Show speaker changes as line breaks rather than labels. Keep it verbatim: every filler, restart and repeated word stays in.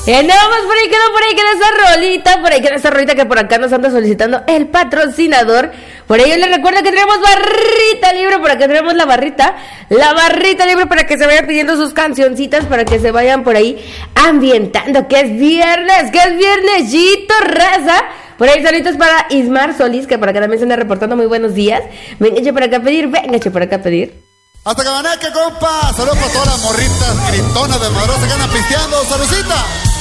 Eh, no, más por ahí quedó, por ahí quedó esa rolita, por ahí quedó esa rolita que por acá nos anda solicitando el patrocinador. Por ahí yo les recuerdo que tenemos barrita libre, por acá tenemos la barrita, la barrita libre para que se vayan pidiendo sus cancioncitas, para que se vayan por ahí ambientando, que es viernes, que es viernesito, raza. Por ahí saludos para Ismar Solís, que por acá también se anda reportando muy buenos días. Venga, por acá a pedir, venga, por acá a pedir.
Hasta Cabaneque, compa. Saludos para todas las morritas gritonas de Madrosa que andan pisteando. ¡Saludcita!